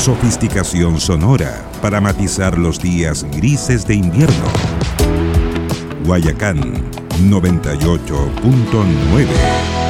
sofisticación sonora para matizar los días grises de invierno. Guayacán 98.9